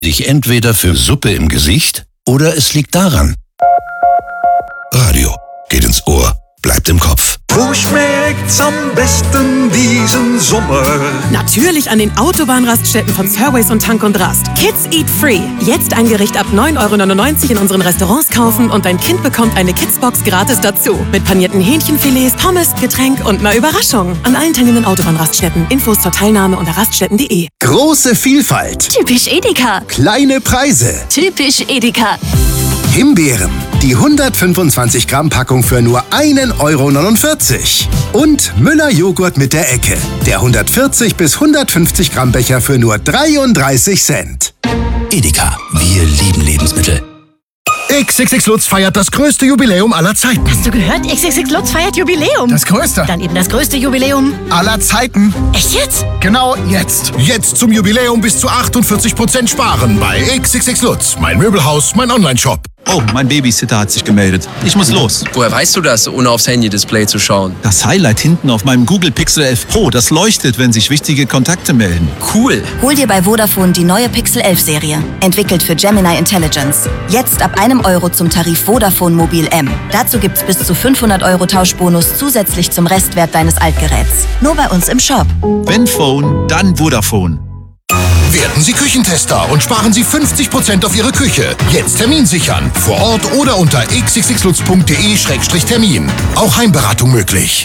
Dich entweder für Suppe im Gesicht oder es liegt daran. Radio geht ins Ohr, bleibt im Kopf. Wo schmeckt's am besten diesen Sommer? Natürlich an den Autobahnraststätten von Surways und Tank und Rast. Kids Eat Free. Jetzt ein Gericht ab 9,99 € in unseren Restaurants kaufen und dein Kind bekommt eine Kidsbox gratis dazu. Mit panierten Hähnchenfilets, Pommes, Getränk und einer Überraschung. An allen teilnehmenden Autobahnraststätten. Infos zur Teilnahme unter raststätten.de. Große Vielfalt. Typisch Edeka. Kleine Preise. Typisch Edeka. Himbeeren. Die 125 Gramm Packung für nur 1,49 €. Und Müller Joghurt mit der Ecke. Der 140 bis 150 Gramm Becher für nur 33 Cent. Edeka, wir lieben Lebensmittel. XXX Lutz feiert das größte Jubiläum aller Zeiten. Hast du gehört? XXX Lutz feiert Jubiläum. Das größte. Dann eben das größte Jubiläum aller Zeiten. Echt jetzt? Genau jetzt. Jetzt zum Jubiläum bis zu 48% sparen bei XXX Lutz. Mein Möbelhaus, mein Online-Shop. Oh, mein Babysitter hat sich gemeldet. Ich muss los. Woher weißt du das, ohne aufs Handy-Display zu schauen? Das Highlight hinten auf meinem Google Pixel 11 Pro, das leuchtet, wenn sich wichtige Kontakte melden. Cool. Hol dir bei Vodafone die neue Pixel 11 Serie. Entwickelt für Gemini Intelligence. Jetzt ab €1 zum Tarif Vodafone Mobil M. Dazu gibt's bis zu 500 € Tauschbonus zusätzlich zum Restwert deines Altgeräts. Nur bei uns im Shop. Wenn Phone, dann Vodafone. Werden Sie Küchentester und sparen Sie 50% auf Ihre Küche. Jetzt Termin sichern. Vor Ort oder unter xxxlutz.de/termin. Auch Heimberatung möglich.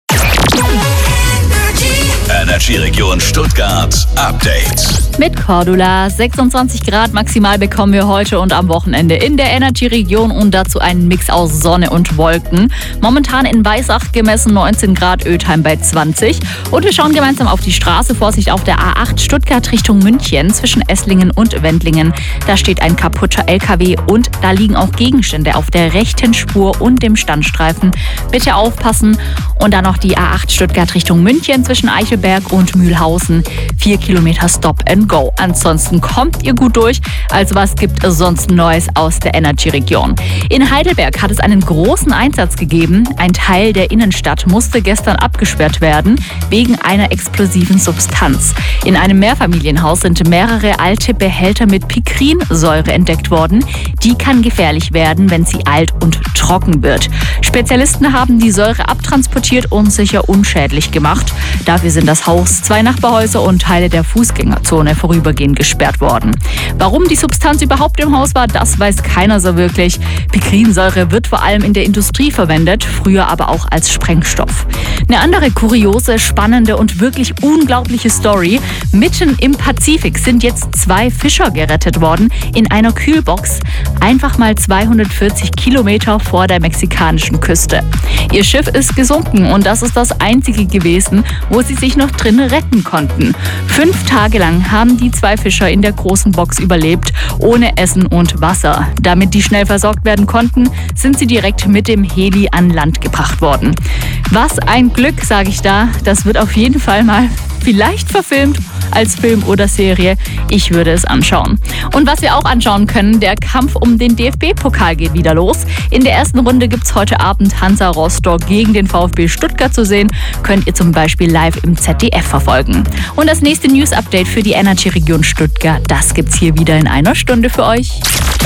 Energy Region Stuttgart Update. Mit Cordula 26 Grad maximal bekommen wir heute und am Wochenende in der Energy-Region und dazu einen Mix aus Sonne und Wolken. Momentan in Weissach gemessen 19 Grad, Ötheim bei 20. Und wir schauen gemeinsam auf die Straße. Vorsicht auf der A8 Stuttgart Richtung München zwischen Esslingen und Wendlingen. Da steht ein kaputter LKW und da liegen auch Gegenstände auf der rechten Spur und dem Standstreifen. Bitte aufpassen. Und dann noch die A8 Stuttgart Richtung München zwischen Eichelberg und Mühlhausen. 4 Kilometer Stop and Go. Ansonsten kommt ihr gut durch. Also was gibt es sonst Neues aus der Energy-Region? In Heidelberg hat es einen großen Einsatz gegeben. Ein Teil der Innenstadt musste gestern abgesperrt werden wegen einer explosiven Substanz. In einem Mehrfamilienhaus sind mehrere alte Behälter mit Pikrinsäure entdeckt worden. Die kann gefährlich werden, wenn sie alt und trocken wird. Spezialisten haben die Säure abtransportiert und sicher unschädlich gemacht. Dafür sind das Haus, 2 Nachbarhäuser und Teile der Fußgängerzone vorübergehend gesperrt worden. Warum die Substanz überhaupt im Haus war, das weiß keiner so wirklich. Pikrinsäure wird vor allem in der Industrie verwendet, früher aber auch als Sprengstoff. Eine andere kuriose, spannende und wirklich unglaubliche Story. Mitten im Pazifik sind jetzt 2 Fischer gerettet worden in einer Kühlbox, einfach mal 240 Kilometer vor der mexikanischen Küste. Ihr Schiff ist gesunken und das ist das einzige gewesen, wo sie sich noch drin retten konnten. 5 Tage lang haben die 2 Fischer in der großen Box überlebt, ohne Essen und Wasser. Damit die schnell versorgt werden konnten, sind sie direkt mit dem Heli an Land gebracht worden. Was ein Glück, sage ich da. Das wird auf jeden Fall mal vielleicht verfilmt als Film oder Serie. Ich würde es anschauen. Und was wir auch anschauen können, der Kampf um den DFB-Pokal geht wieder los. In der ersten Runde gibt es heute Abend Hansa Rostock gegen den VfB Stuttgart zu sehen. Könnt ihr zum Beispiel live im ZDF verfolgen. Und das nächste News-Update für die Energy-Region Stuttgart, das gibt's hier wieder in einer Stunde für euch.